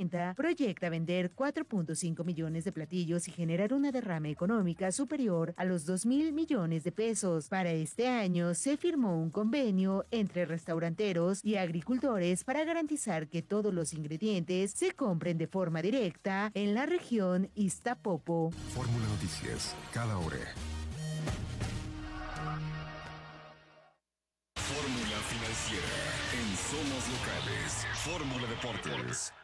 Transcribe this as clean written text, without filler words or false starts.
2030 proyecta vender 4.5 millones de platillos y generar una derrama económica superior a los 2.000 millones de pesos. Para este año se firmó un convenio entre restauranteros y agricultores para garantizar que todos los ingredientes se compren de forma directa en la región Iztapopo. Fórmula Noticias, cada hora. Fórmula Financiera en Somos Locales. Fórmula Deportes.